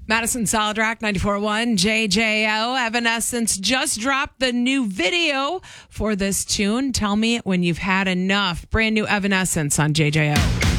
Madison Solid Rock 94.1 JJO. Evanescence just dropped the new video for this tune. Tell me when you've had enough. Brand new Evanescence on JJO.